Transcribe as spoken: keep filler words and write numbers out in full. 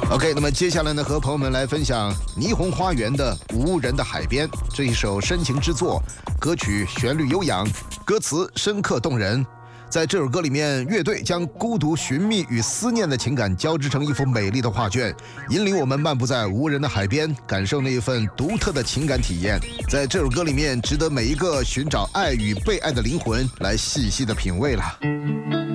OK， 那么接下来呢，和朋友们来分享霓虹花园的《无人的海边》这一首深情之作，歌曲旋律悠扬，歌词深刻动人。在这首歌里面，乐队将孤独、寻觅与思念的情感交织成一幅美丽的画卷，引领我们漫步在无人的海边，感受那一份独特的情感体验。在这首歌里面，值得每一个寻找爱与被爱的灵魂来细细的品味了。